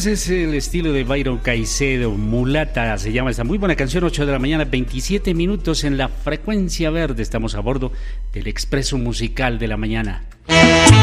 es el estilo de Byron Caicedo, Mulata se llama esta muy buena canción. 8 de la mañana, 27 minutos en la frecuencia verde. Estamos a bordo del Expreso Musical de la Mañana.